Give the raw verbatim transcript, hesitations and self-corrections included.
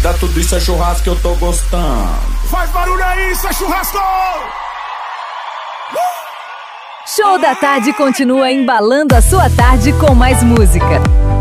vida, tudo isso é churrasco que eu tô gostando. Faz barulho aí, isso é churrasco! Show da Tarde continua embalando a sua tarde com mais música.